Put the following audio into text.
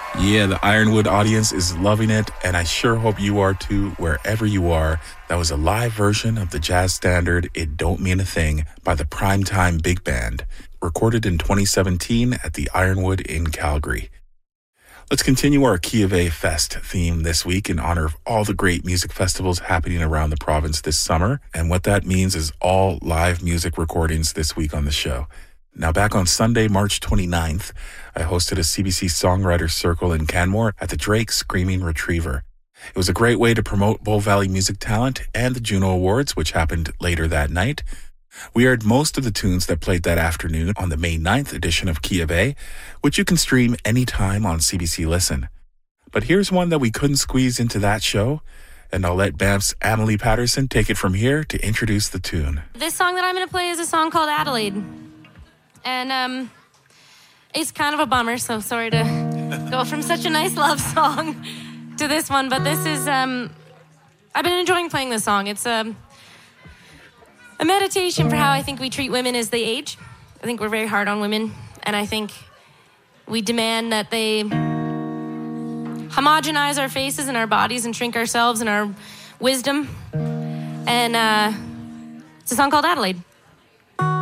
Yeah, the Ironwood audience is loving it, and I sure hope you are too, wherever you are. That was a live version of the jazz standard It Don't Mean a Thing by the Primetime Big Band, recorded in 2017 at the Ironwood in Calgary. Let's continue our Key of A Fest theme this week in honor of all the great music festivals happening around the province this summer, and what that means is all live music recordings this week on the show. Now, back on Sunday, March 29th, I hosted a CBC Songwriters Circle in Canmore at the Drake Screaming Retriever. It was a great way to promote Bull Valley music talent and the Juno Awards, which happened later that night. We aired most of the tunes that played that afternoon on the May 9th edition of Key of A, which you can stream anytime on CBC Listen. But here's one that we couldn't squeeze into that show, and I'll let BAMF's Amelie Patterson take it from here to introduce the tune. This song that I'm going to play is a song called Adelaide. And it's kind of a bummer, so sorry to go from such a nice love song to this one. But this is, I've been enjoying playing this song. It's a meditation for how I think we treat women as they age. I think we're very hard on women, and I think we demand that they homogenize our faces and our bodies and shrink ourselves and our wisdom. And it's a song called Adelaide.